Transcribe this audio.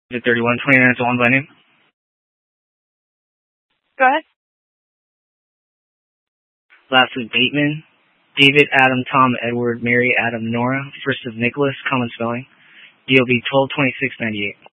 3129 is on by name. Go ahead. Lastly, Bateman. David, Adam, Tom, Edward, Mary, Adam, Nora. First of Nicholas, common spelling. DOB 122698.